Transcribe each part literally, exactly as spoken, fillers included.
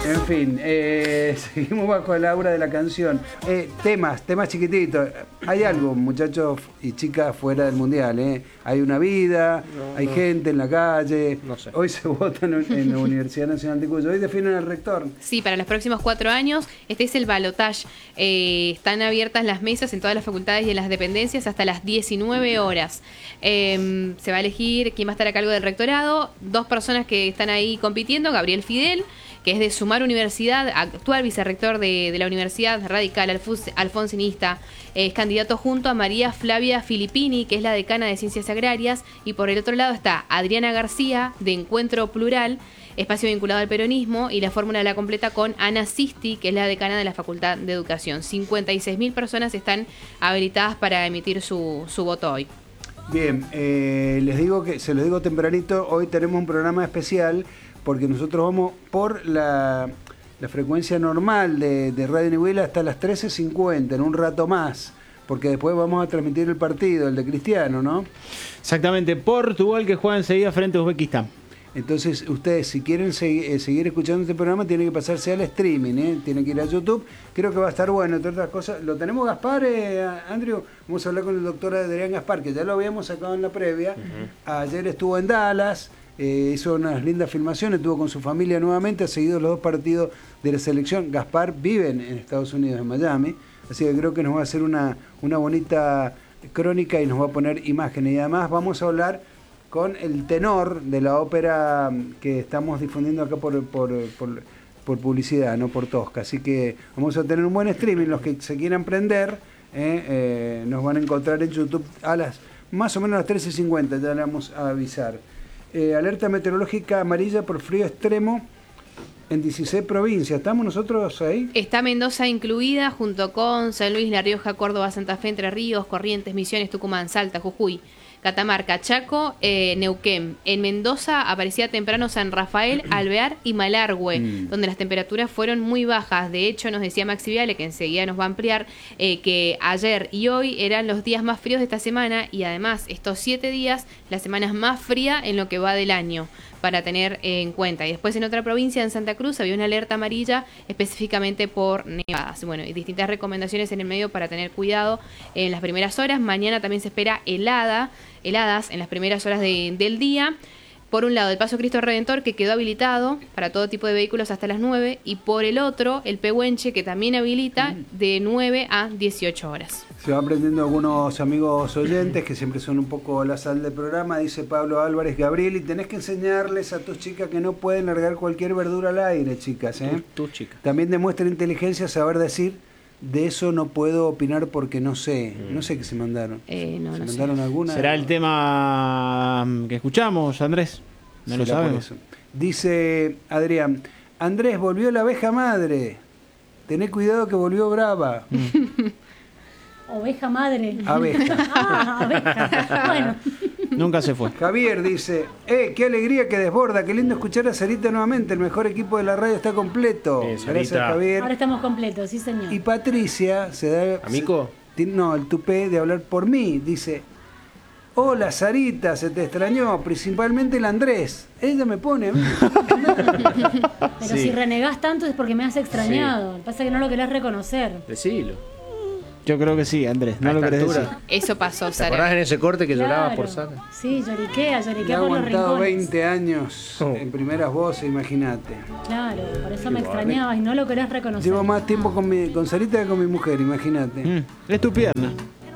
En fin, eh, seguimos bajo el aura de la canción. Eh, temas, temas chiquititos. Hay algo, muchachos y chicas, fuera del mundial. ¿eh? Hay una vida, no, hay no. gente en la calle. No sé. Hoy se votan en la Universidad Nacional de Cuyo. Hoy definen al rector. Sí, para los próximos cuatro años. Este es el balotaje. Eh, están abiertas las mesas en todas las facultades y en las dependencias hasta las diecinueve horas. Eh, se va a elegir quién va a estar a cargo del rectorado. Dos personas que están ahí compitiendo. Gabriel Fidel, que es de Sumar Universidad, actual vicerrector de, de la Universidad Radical Alfus, Alfonsinista, es candidato junto a María Flavia Filippini, que es la decana de Ciencias Agrarias, y por el otro lado está Adriana García, de Encuentro Plural, espacio vinculado al peronismo, y la fórmula la completa con Ana Sisti, que es la decana de la Facultad de Educación. cincuenta y seis mil personas están habilitadas para emitir su, su voto hoy. Bien, eh, les digo que, se los digo tempranito, hoy tenemos un programa especial porque nosotros vamos por la, la frecuencia normal de, de Radio Nihuela hasta las trece cincuenta, en un rato más, porque después vamos a transmitir el partido, el de Cristiano, ¿no? Exactamente, Portugal que juega enseguida frente a Uzbekistán. Entonces, ustedes, si quieren segui- eh, seguir escuchando este programa, tienen que pasarse al streaming, ¿eh? Tienen que ir a YouTube. Creo que va a estar bueno, entre otras cosas. ¿Lo tenemos, Gaspar, eh, Andrew? Vamos a hablar con el doctor Adrián Gaspar, que ya lo habíamos sacado en la previa. Uh-huh. Ayer estuvo en Dallas, eh, hizo unas lindas filmaciones, estuvo con su familia nuevamente, ha seguido los dos partidos de la selección. Gaspar vive en, en Estados Unidos, en Miami, así que creo que nos va a hacer una, una bonita crónica y nos va a poner imágenes. Y además vamos a hablar con el tenor de la ópera que estamos difundiendo acá por, por, por, por publicidad, no por Tosca. Así que vamos a tener un buen streaming. Los que se quieran prender eh, eh, nos van a encontrar en YouTube a las más o menos a las trece cincuenta, ya le vamos a avisar. Eh, alerta meteorológica amarilla por frío extremo en dieciséis provincias. ¿Estamos nosotros ahí? Está Mendoza incluida junto con San Luis, La Rioja, Córdoba, Santa Fe, Entre Ríos, Corrientes, Misiones, Tucumán, Salta, Jujuy, Catamarca, Chaco, eh, Neuquén. En Mendoza aparecía temprano San Rafael, Alvear y Malargüe, mm. donde las temperaturas fueron muy bajas. De hecho, nos decía Maxi Viale, que enseguida nos va a ampliar, eh, que ayer y hoy eran los días más fríos de esta semana, y además estos siete días, la semana más fría en lo que va del año, para tener eh, en cuenta. Y después en otra provincia, en Santa Cruz, había una alerta amarilla específicamente por nevadas. Bueno, y distintas recomendaciones en el medio para tener cuidado en las primeras horas. Mañana también se espera helada, heladas en las primeras horas de, del día. Por un lado, el Paso Cristo Redentor, que quedó habilitado para todo tipo de vehículos hasta las nueve, y por el otro, el Pehuenche, que también habilita de nueve a dieciocho horas. Se van aprendiendo algunos amigos oyentes que siempre son un poco la sal del programa. Dice Pablo Álvarez: Gabriel, y tenés que enseñarles a tus chicas que no pueden largar cualquier verdura al aire, chicas, ¿eh? Tus chicas. También demuestra inteligencia saber decir: de eso no puedo opinar porque no sé. No sé qué se mandaron. Eh, no, ¿Se no mandaron sé. alguna? ¿Será el tema que escuchamos, Andrés? No lo sabemos. Dice Adrián: Andrés, volvió la abeja madre. Tené cuidado que volvió brava. Oveja madre. Abeja. Ah, abeja. Bueno. Nunca se fue. Javier dice: eh, qué alegría que desborda, qué lindo escuchar a Sarita nuevamente, el mejor equipo de la radio está completo. Eh, Gracias, Javier. Ahora estamos completos, sí señor. Y Patricia se da... ¿Amico? Se, no, el tupé de hablar por mí, dice: hola Sarita, se te extrañó, principalmente el Andrés. Ella me pone a mí. Pero Sí. si renegás tanto es porque me has extrañado. Pasa que no lo querés reconocer. Decilo. Yo creo que sí, Andrés. No A lo esta querés altura. decir. Eso pasó, ¿Te acordás Sara. en ese corte que Claro. llorabas por Sara? Sí, lloriquea, Le lloriquea ha por los aguantado rincones. veinte años Oh. en primeras voces, imagínate. Claro, por eso me extrañabas y no lo querés reconocer. Llevo más tiempo con, mi, con Sarita que con mi mujer, imagínate. Mm, es tu pierna.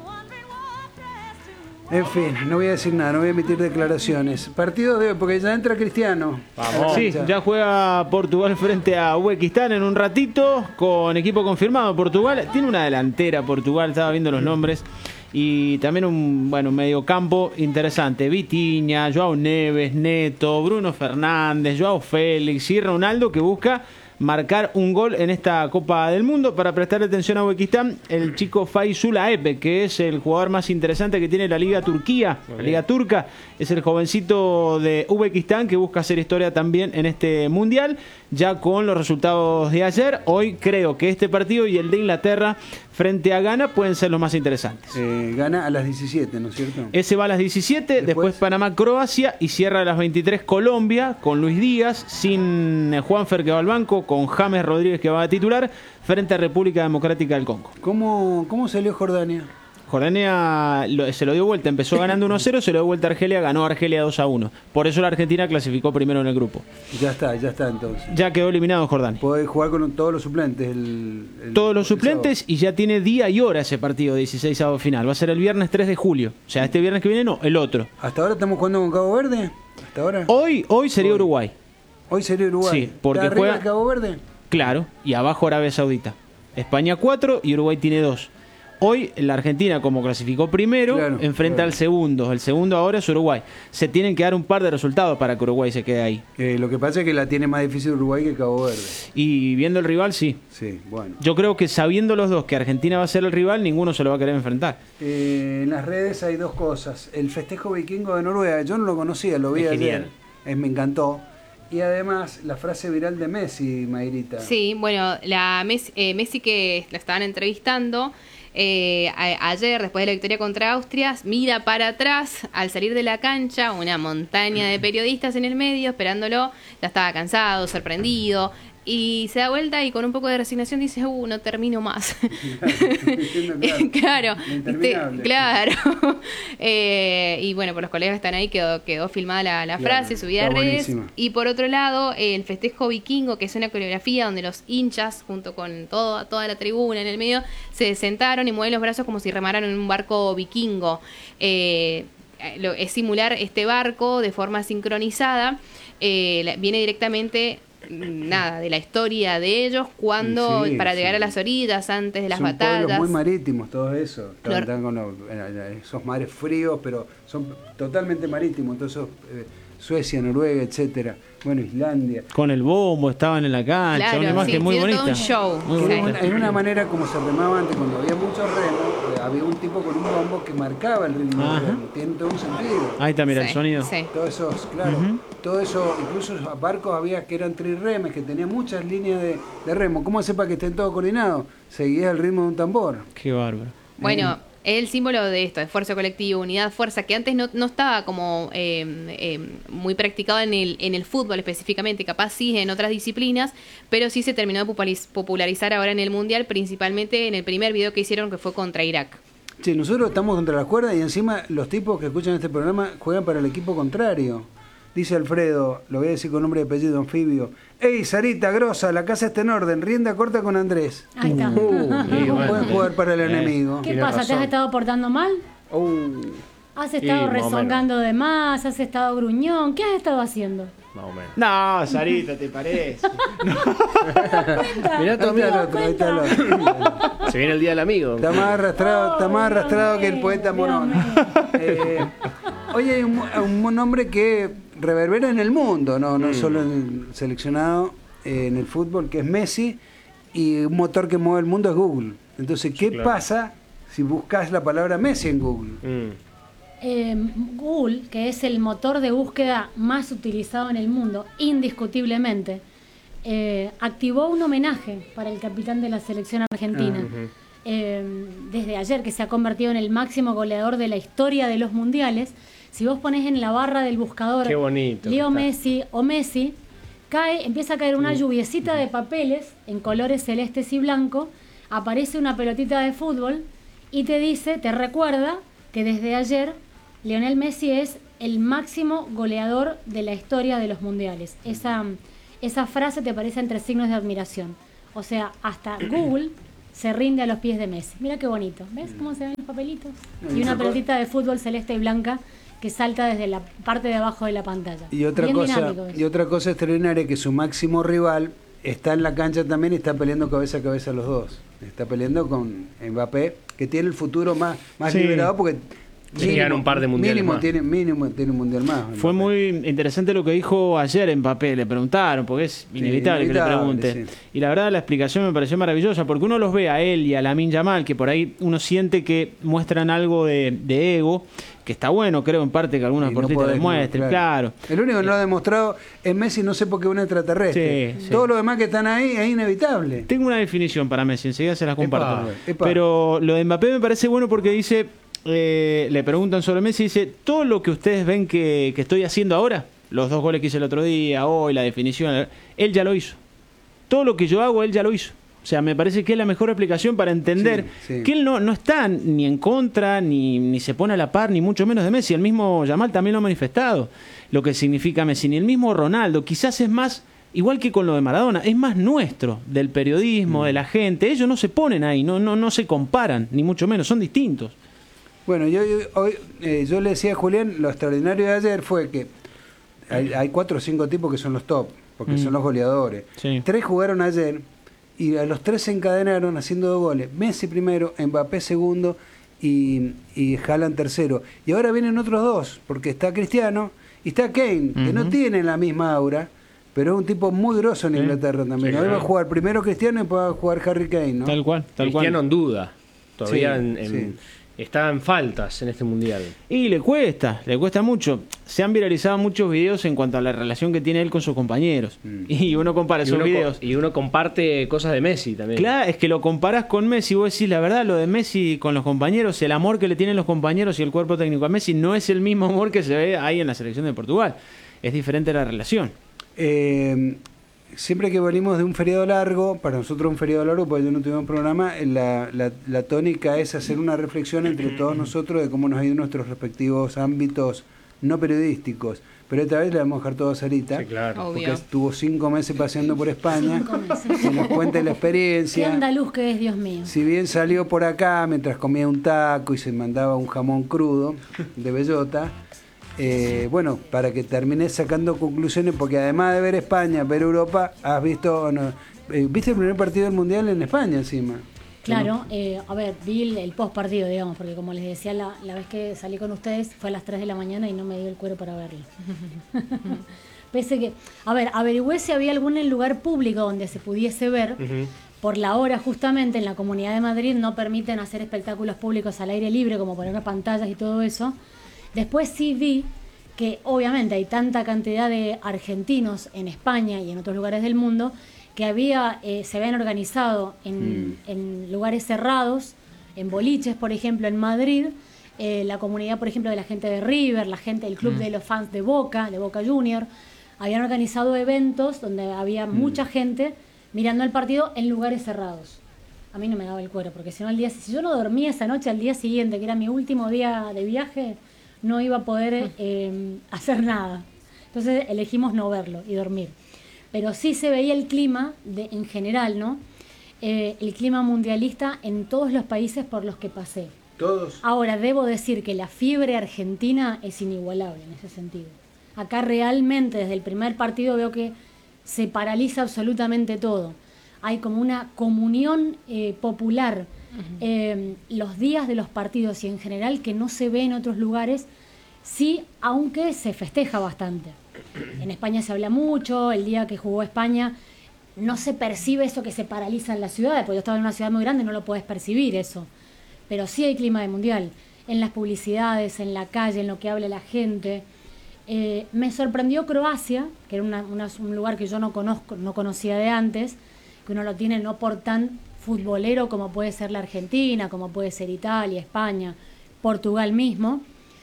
En fin, no voy a decir nada, no voy a emitir declaraciones. Partido de hoy, porque ya entra Cristiano. Vamos. Sí, ya juega Portugal frente a Uzbekistán en un ratito, con equipo confirmado. Portugal tiene una delantera, Portugal, estaba viendo los nombres, y también un bueno medio campo interesante. Vitinha, Joao Neves, Neto, Bruno Fernández, Joao Félix y Ronaldo, que busca marcar un gol en esta Copa del Mundo. Para prestar atención a Uzbekistán, el chico Faisul Aepe, que es el jugador más interesante que tiene la Liga Turquía, la Liga Turca, es el jovencito de Uzbekistán que busca hacer historia también en este Mundial. Ya con los resultados de ayer, hoy creo que este partido y el de Inglaterra frente a Ghana pueden ser los más interesantes. Eh, gana a las diecisiete, ¿no es cierto? Ese va a las diecisiete, después, Después Panamá-Croacia, y cierra a las veintitrés Colombia con Luis Díaz, sin Juanfer que va al banco, con James Rodríguez que va a titular frente a República Democrática del Congo. ¿Cómo, cómo salió Jordania? Jordania lo, se lo dio vuelta, empezó ganando uno a cero, se lo dio vuelta a Argelia, ganó Argelia dos a uno. Por eso la Argentina clasificó primero en el grupo. Ya está, ya está entonces. Ya quedó eliminado Jordania. Puede jugar con todos los suplentes. El, el, todos los suplentes y ya tiene día y hora ese partido dieciséis avos final. Va a ser el viernes tres de julio. O sea, este viernes que viene no, el otro. ¿Hasta ahora estamos jugando con Cabo Verde? ¿Hasta ahora? Hoy, hoy sería hoy. Uruguay. Hoy sería Uruguay. Sí, porque ¿Está arriba juega Cabo Verde? Claro, y abajo Arabia Saudita. España cuatro y Uruguay tiene dos. Hoy la Argentina, como clasificó primero, claro, enfrenta claro. al segundo. El segundo ahora es Uruguay. Se tienen que dar un par de resultados para que Uruguay se quede ahí. Eh, lo que pasa es que la tiene más difícil Uruguay que Cabo Verde. Y viendo el rival, sí. Sí, bueno. Yo creo que sabiendo los dos que Argentina va a ser el rival, ninguno se lo va a querer enfrentar. Eh, en las redes hay dos cosas. El festejo vikingo de Noruega, yo no lo conocía, lo vi es ayer. Genial. Es, me encantó. Y además, la frase viral de Messi, Mayrita. Sí, bueno, la Messi, eh, Messi que la estaban entrevistando... Eh, a, ayer, después de la victoria contra Austria, mira para atrás al salir de la cancha, una montaña de periodistas en el medio esperándolo, ya estaba cansado, sorprendido, y se da vuelta y con un poco de resignación dice, uh, no termino más. Claro, claro, claro. eh, y bueno, por los colegas que están ahí quedó, quedó filmada la, la claro, frase, subida a redes. Buenísima. Y por otro lado, el festejo vikingo, que es una coreografía donde los hinchas, junto con todo, toda la tribuna en el medio, se sentaron y mueven los brazos como si remaran en un barco vikingo. Eh, lo, es simular este barco de forma sincronizada. Eh, viene directamente... nada, de la historia de ellos cuando sí, para sí. llegar a las orillas antes de las son batallas. Pueblos muy marítimos, todo eso. Claro. Están con los, esos mares fríos, pero son totalmente marítimos. Entonces, eh, Suecia, Noruega, etcétera. Bueno, Islandia. Con el bombo estaban en la cancha, claro, una imagen sí, muy bonita. Un show. Muy sí. una, en una manera como se remaba antes, cuando había muchos remos, eh, había un tipo con un bombo que marcaba el ritmo. Tiene todo un sentido. Ahí está, mira, sí, el sonido. Sí. Todo eso, claro. Uh-huh. Todo eso, incluso esos barcos había que eran trirremes, que tenían muchas líneas de, de remo. ¿Cómo hace para que estén todos coordinados? Seguía el ritmo de un tambor. Qué bárbaro. Bueno, eh, es el símbolo de esto, esfuerzo colectivo, unidad, fuerza, que antes no, no estaba como eh, eh, muy practicado en el, en el fútbol específicamente, capaz sí en otras disciplinas, pero sí se terminó de popularizar ahora en el Mundial, principalmente en el primer video que hicieron que fue contra Irak. Sí, nosotros estamos contra la cuerda y encima los tipos que escuchan este programa juegan para el equipo contrario. Dice Alfredo, lo voy a decir con nombre y apellido, anfibio. ¡Ey, Sarita, grosa, la casa está en orden, rienda corta con Andrés! Ahí está. Uh, sí, bueno, pueden jugar para el eh, enemigo. ¿Qué pasa? ¿Te has estado portando mal? Uh, ¿Has estado sí, rezongando de más? ¿Has estado gruñón? ¿Qué has estado haciendo? Más o menos. No, Sarita, ¿te parece? Mirá tu amigo. Ahí está el otro. Se viene el día del amigo. Está más arrastrado, está más arrastrado mío, que el poeta Morón. Mío. Eh, oye, hay un, un nombre que reverbera en el mundo, no, no mm. solo en el seleccionado eh, en el fútbol, que es Messi, y un motor que mueve el mundo es Google. Entonces, ¿qué sí, claro. pasa si buscas la palabra Messi en Google? Mm. Eh, Google, que es el motor de búsqueda más utilizado en el mundo, indiscutiblemente, eh, activó un homenaje para el capitán de la selección argentina. Uh-huh. eh, desde ayer, que se ha convertido en el máximo goleador de la historia de los mundiales. Si vos ponés en la barra del buscador Qué bonito Leo Messi o Messi, cae, empieza a caer una lluviecita de papeles en colores celestes y blanco, aparece una pelotita de fútbol y te dice, te recuerda que desde ayer Lionel Messi es el máximo goleador de la historia de los mundiales. Esa, esa frase te aparece entre signos de admiración. O sea, hasta Google se rinde a los pies de Messi. Mira qué bonito. ¿Ves cómo se ven los papelitos? Y una pelotita de fútbol celeste y blanca que salta desde la parte de abajo de la pantalla. Y otra Bien cosa, y otra cosa extraordinaria, que su máximo rival está en la cancha también y está peleando cabeza a cabeza los dos. Está peleando con Mbappé, que tiene el futuro más, más sí. liberado porque Mínimo, un par de mundiales mínimo, más. Tiene, mínimo tiene un mundial más. Fue muy interesante lo que dijo ayer en Mbappé, le preguntaron, porque es inevitable, sí, inevitable que le pregunten. Sí. Y la verdad la explicación me pareció maravillosa, porque uno los ve a él y a Lamine Yamal, que por ahí uno siente que muestran algo de, de ego, que está bueno, creo en parte que algunas cortitas no demuestren, claro. claro. El único que no lo ha demostrado es Messi, no sé por qué es un extraterrestre. Sí, Todo sí. lo demás que están ahí es inevitable. Tengo una definición para Messi, enseguida se las comparto. Epa, epa. Pero lo de Mbappé me parece bueno porque dice... Eh, le preguntan sobre Messi y dice, todo lo que ustedes ven que, que estoy haciendo ahora, los dos goles que hice el otro día, hoy, la definición, él ya lo hizo. todo lo que yo hago, él ya lo hizo. O sea, me parece que es la mejor explicación para entender sí, sí. que él no, no está ni en contra, ni, ni se pone a la par, ni mucho menos de Messi. El mismo Yamal también lo ha manifestado, lo que significa Messi. Ni el mismo Ronaldo, quizás es más, igual que con lo de Maradona, es más nuestro, del periodismo, mm. de la gente. Ellos no se ponen ahí, no, no, no se comparan, ni mucho menos, son distintos. Bueno, yo, yo, hoy, eh, yo le decía a Julián, lo extraordinario de ayer fue que hay, hay cuatro o cinco tipos que son los top, porque mm. son los goleadores. Sí. Tres jugaron ayer y a los tres se encadenaron haciendo dos goles. Messi primero, Mbappé segundo y, y Haaland tercero. Y ahora vienen otros dos, porque está Cristiano y está Kane, uh-huh. que no tienen la misma aura, pero es un tipo muy grosso en sí. Inglaterra también. Sí, ahora claro. va a jugar primero Cristiano y después va a jugar Harry Kane, ¿no? Tal cual, tal Cristiano cual. en duda. Todavía sí, en, en, sí. está en faltas en este mundial. Y le cuesta, le cuesta mucho. Se han viralizado muchos videos en cuanto a la relación que tiene él con sus compañeros. Mm. Y uno compara y esos uno videos. Co- y uno comparte cosas de Messi también. Claro, es que lo comparás con Messi. Vos decís, la verdad, lo de Messi con los compañeros, el amor que le tienen los compañeros y el cuerpo técnico a Messi no es el mismo amor que se ve ahí en la selección de Portugal. Es diferente la relación. Eh, siempre que venimos de un feriado largo, para nosotros un feriado largo, porque yo no tuve un programa, la, la, la tónica es hacer una reflexión entre todos nosotros de cómo nos ha ido en nuestros respectivos ámbitos no periodísticos. Pero esta vez le vamos a dejar todo a Sarita, sí, claro. porque Obvio. estuvo cinco meses paseando por España, que nos cuente la experiencia. Qué andaluz que es, Dios mío. Si bien salió por acá mientras comía un taco y se mandaba un jamón crudo de bellota, Eh, bueno, para que termines sacando conclusiones, porque además de ver España, ver Europa, has visto, no, eh, viste el primer partido del Mundial en España encima. Claro, eh, a ver, vi el, el post partido, digamos, porque como les decía, la, la vez que salí con ustedes fue a las tres de la mañana y no me dio el cuero para verlo. Pese que, a ver, averigüé si había algún lugar público donde se pudiese ver. Uh-huh. Por la hora, justamente, en la Comunidad de Madrid no permiten hacer espectáculos públicos al aire libre, como poner pantallas y todo eso. Después sí vi que obviamente hay tanta cantidad de argentinos en España y en otros lugares del mundo que había eh, se habían organizado en, mm. en lugares cerrados, en boliches, por ejemplo, en Madrid, eh, la comunidad, por ejemplo, de la gente de River, la gente del club mm. de los fans de Boca, de Boca Junior, habían organizado eventos donde había mm. mucha gente mirando el partido en lugares cerrados. A mí no me daba el cuero, porque si no, al día, si yo no dormía esa noche, al día siguiente, que era mi último día de viaje, no iba a poder eh, hacer nada. Entonces elegimos no verlo y dormir. Pero sí se veía el clima, de, en general, ¿no? Eh, el clima mundialista en todos los países por los que pasé. Todos. Ahora, debo decir que la fiebre argentina es inigualable en ese sentido. Acá realmente, desde el primer partido, veo que se paraliza absolutamente todo. Hay como una comunión eh, popular. Uh-huh. Eh, los días de los partidos y en general que no se ve en otros lugares, sí, aunque se festeja bastante. En España se habla mucho, el día que jugó España no se percibe eso que se paraliza en las ciudades, porque yo estaba en una ciudad muy grande, no lo puedes percibir eso, pero sí hay clima de mundial, en las publicidades, en la calle, en lo que habla la gente. Eh, me sorprendió Croacia, que era una, una, un lugar que yo no conozco, no conocía de antes, que uno lo tiene no por tan futbolero como puede ser la Argentina, como puede ser Italia, España, Portugal mismo.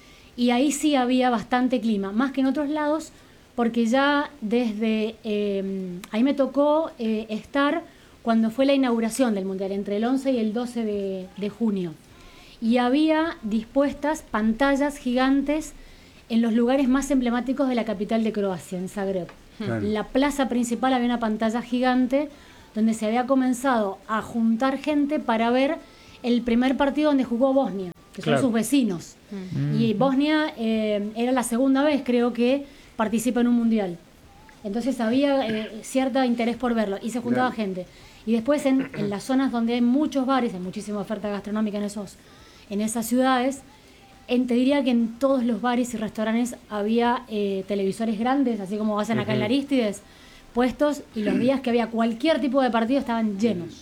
Y ahí sí había bastante clima, más que en otros lados, porque ya desde... Eh, ahí me tocó eh, estar cuando fue la inauguración del Mundial, entre el once y el doce de, de junio. Y había dispuestas pantallas gigantes en los lugares más emblemáticos de la capital de Croacia, en Zagreb. Claro. En la plaza principal había una pantalla gigante donde se había comenzado a juntar gente para ver el primer partido donde jugó Bosnia, que claro. son sus vecinos. Mm. Y Bosnia eh, era la segunda vez, creo, que participa en un mundial. Entonces había eh, cierto interés por verlo y se juntaba claro. gente. Y después en, en las zonas donde hay muchos bares, hay muchísima oferta gastronómica en, esos, en esas ciudades, en, te diría que en todos los bares y restaurantes había eh, televisores grandes, así como hacen acá uh-huh. en la Arístides, puestos, y los días que había cualquier tipo de partido estaban llenos.